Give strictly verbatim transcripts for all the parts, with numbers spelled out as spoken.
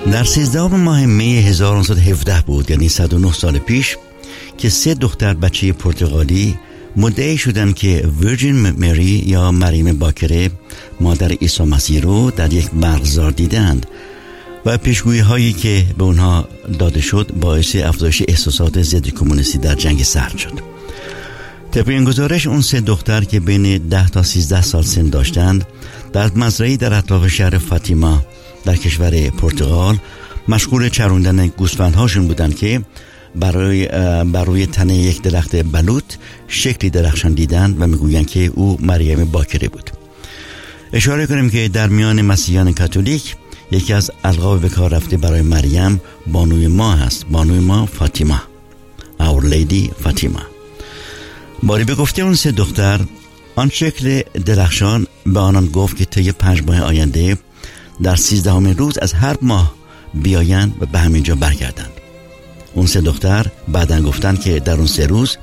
در سیزدهم ماه می هزار و نهصد و هفده بود، یعنی صد و نه سال پیش، که سه دختر بچه پرتغالی مدعی شدند که ویرجین مری یا مریم باکره مادر عیسی مسیح رو در یک مرغزار دیدند و پیشگویی هایی که به اونها داده شد باعث افزایش احساسات ضد کمونیستی در جنگ سرد شد. طبق این گزارش اون سه دختر که بین ده تا سیزده سال سن داشتند در مزرعه‌ای در اطراف شهر فاطیما در کشور پرتغال مشغول چروندن گوسفندهاشون بودند که برای بر روی تنه یک درخت بلوط شکلی درخشان دیدند و میگویند که او مریم باکره بود. اشاره کنیم که در میان مسیحیان کاتولیک یکی از القاب به کار رفته برای مریم بانوی ما هست، بانوی ما فاطیما، Our Lady فاطیما. باری به گفته اون سه دختر آن شکل درخشان به آنان گفت که طی پنج ماه آینده در سیزدهمین روز از هر ماه بیایند و به همینجا برگردند. اون سه دختر بعداً گفتند که در اون سه روز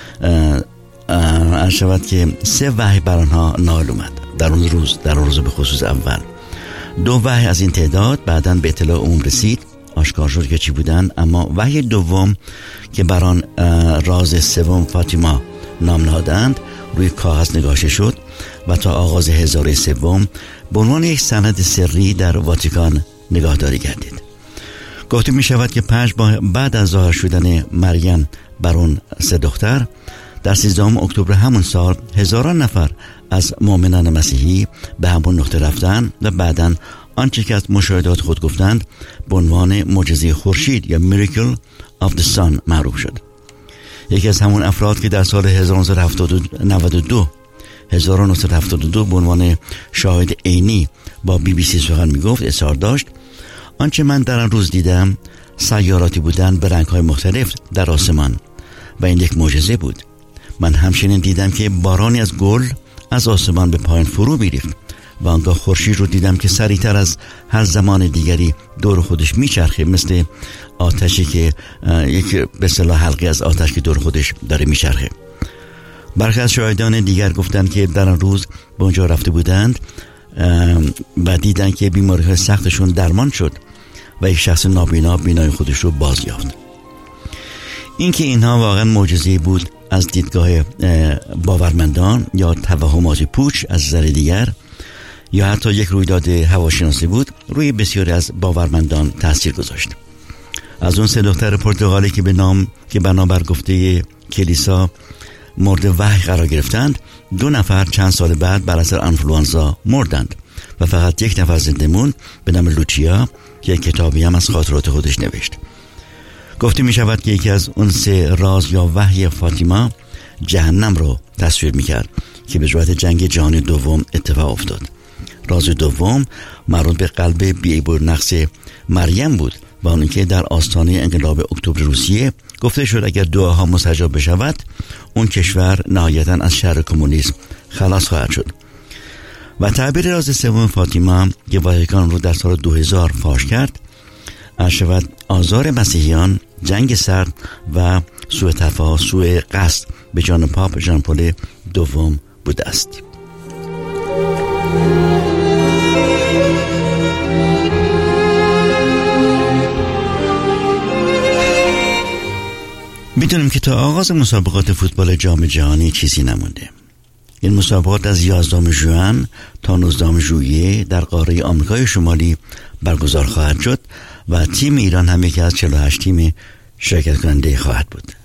عرض شود که سه وحی بر آنها نازل اومد. در اون روز در اون روز به خصوص اول دو وحی از این تعداد بعداً به اطلاع عموم رسید، آشکار شد که چی بودند، اما وحی دوم که بر آن راز سوم فاطیما نام نهادند روی کاغذ نگاشته شد و تا آغاز هزاره سوم به عنوان یک سند سری در واتیکان نگهداری گردید. گفته می شود که پنج ماه بعد از ظاهر شدن مریم بر اون سه دختر در سیزدهم اکتبر همون سال هزاران نفر از مؤمنان مسیحی به همون نقطه رفتن و بعداً آنچه که از مشاهدات خود گفتند به عنوان معجزه خورشید یا Miracle of the Sun معروف شد. یکی از همون افراد که در سال هزار و نهصد و نود و دو هزار و نهصد و هفتاد و دو به عنوان شاهد عینی با بی بی سی سخن میگفت اصرار داشت آنچه من در آن روز دیدم سیاراتی بودند به رنگ‌های مختلف در آسمان و این یک معجزه بود. من همچنین دیدم که بارانی از گل از آسمان به پایین فرو می‌ریخت و آنگاه خورشید رو دیدم که سریعتر از هر زمان دیگری دور خودش میچرخه، مثل آتشی که یک به اصطلاح حلقه از آتش که دور خودش داره میچرخه. برخی از شاهدان دیگر گفتند که در آن روز به اونجا رفته بودند و دیدن که بیماری‌های سختشون درمان شد و یک شخص نابینا بینای خودش رو باز یافت. این که اینها واقعا معجزه‌ای بود از دیدگاه باورمندان یا توهمات پوچ از نظر دیگر یا حتی یک رویداد هواشناسی بود روی بسیاری از باورمندان تاثیر گذاشت. از اون سه دختر پرتغالی که به نام که بنابر گفته کلیسا مورد وحی قرار گرفتند، دو نفر چند سال بعد بر اثر آنفلوانزا مردند و فقط یک نفر زنده موند به نام لوچیا که کتابی هم از خاطرات خودش نوشت. گفته می شود که یکی از اون سه راز یا وحی فاطیما جهنم رو تصویر می کرد که به جهت جنگ جهانی دوم اتفاق افتاد. راز دوم مربوط به قلب بی‌عیب نقص مریم بود و اون که در آستانه انقلاب اکتبر روسیه گفته شد اگر دعاها مستجاب بشود اون کشور نهایتاً از شر کمونیسم خلاص خواهد شد. و تعبیر راز سوم فاطیما که واتیکان رو در سال دو هزار فاش کرد ارشد آزار مسیحیان، جنگ سرد و سوء تفاهم، سوء قصد به جان پاپ ژان پل دوم بوده است. میدونیم که تا آغاز مسابقات فوتبال جام جهانی چیزی نمونده. این مسابقات از یازدهم ژوئن تا نوزدهم ژوئیه در قاره آمریکای شمالی برگزار خواهد شد و تیم ایران هم یکی از چهل و هشت تیم شرکت کننده خواهد بود.